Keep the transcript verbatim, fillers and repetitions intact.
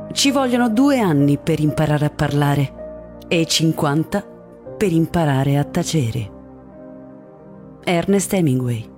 Ci vogliono due anni per imparare a parlare e cinquanta per imparare a tacere. Ernest Hemingway.